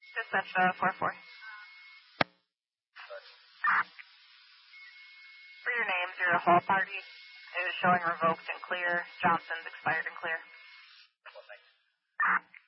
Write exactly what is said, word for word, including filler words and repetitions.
Dispatch uh, four four. For your names, you're a hall party. It is showing revoked and clear. Johnson's expired and